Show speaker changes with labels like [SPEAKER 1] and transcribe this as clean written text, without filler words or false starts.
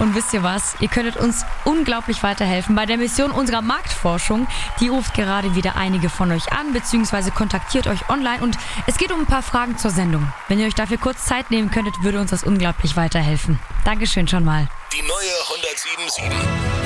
[SPEAKER 1] Und wisst ihr was? Ihr könntet uns unglaublich weiterhelfen bei der Mission unserer Marktforschung. Die ruft gerade wieder einige von euch an, beziehungsweise kontaktiert euch online. Und es geht um ein paar Fragen zur Sendung. Wenn ihr euch dafür kurz Zeit nehmen könntet, würde uns das unglaublich weiterhelfen. Dankeschön schon mal.
[SPEAKER 2] Die neue 107.7.